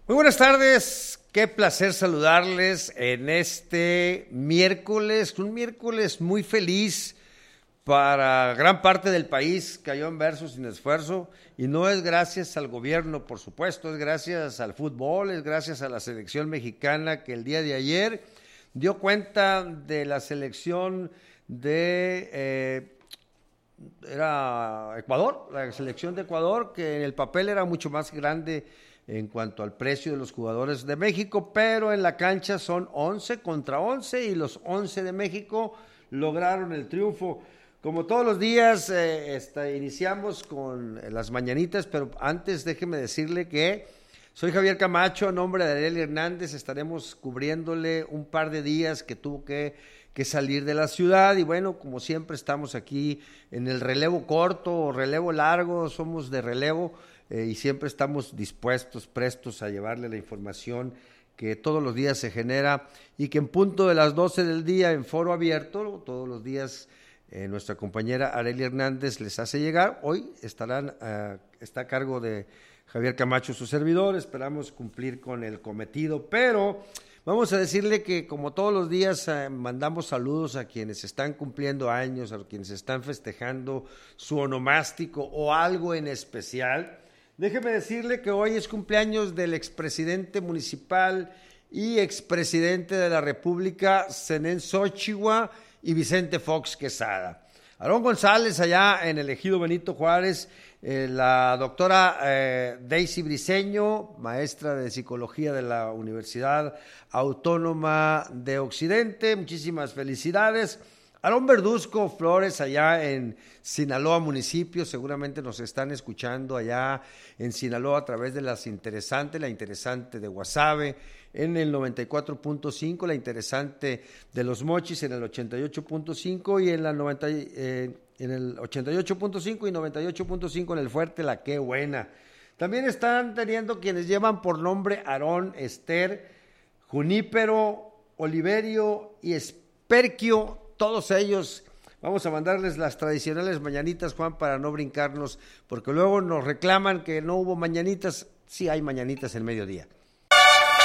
Muy buenas tardes, qué placer saludarles en este miércoles, un miércoles muy feliz para gran parte del país, cayó en verso sin esfuerzo y no es gracias al gobierno, por supuesto, es gracias al fútbol, es gracias a la selección mexicana que el día de ayer dio cuenta de la selección de era Ecuador, la selección de Ecuador, que en el papel era mucho más grande en cuanto al precio de los jugadores de México, pero en la cancha son 11 contra 11 y los 11 de México lograron el triunfo. Como todos los días, iniciamos con las mañanitas, pero antes déjeme decirle que soy Javier Camacho, a nombre de Arely Hernández, estaremos cubriéndole un par de días que tuvo que salir de la ciudad y bueno, como siempre estamos aquí en el relevo corto o relevo largo, somos de relevo y siempre estamos dispuestos, prestos a llevarle la información que todos los días se genera y que en punto de las 12 del día en foro abierto, todos los días nuestra compañera Arely Hernández les hace llegar. Hoy está a cargo de Javier Camacho, su servidor, esperamos cumplir con el cometido, pero vamos a decirle que como todos los días mandamos saludos a quienes están cumpliendo años, a quienes están festejando su onomástico o algo en especial. Déjeme decirle que hoy es cumpleaños del expresidente municipal y expresidente de la República, Zenén Xochitl y Vicente Fox Quesada. Aarón González allá en el ejido Benito Juárez, la doctora Daisy Briceño, maestra de psicología de la Universidad Autónoma de Occidente, muchísimas felicidades. Aarón Verduzco Flores allá en Sinaloa municipio, seguramente nos están escuchando allá en Sinaloa a través de la interesante de Guasave en el 94.5, la interesante de Los Mochis en el 88.5 y en el 88.5 y 98.5 en el Fuerte La Qué Buena. También están teniendo quienes llevan por nombre Aarón, Esther, Junípero, Oliverio y Esperquio. Todos ellos, vamos a mandarles las tradicionales mañanitas, Juan, para no brincarnos, porque luego nos reclaman que no hubo mañanitas. Sí hay mañanitas en mediodía.